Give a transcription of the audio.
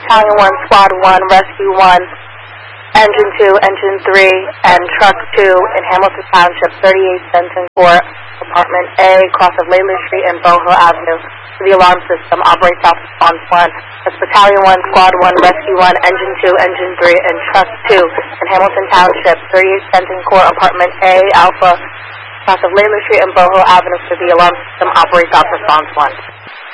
Battalion 1, Squad 1, Rescue 1, Engine 2, Engine 3, and Truck 2 in Hamilton Township, 38 Benton Court, Apartment A, cross of Laley Street and Boho Avenue. The alarm system operates off response 1. That's Battalion 1, Squad 1, Rescue 1, Engine 2, Engine 3, and Truck 2 in Hamilton Township, 38 Benton Court, Apartment A, Alpha, cross of Laley Street and Boho Avenue. The alarm system operates off response 1.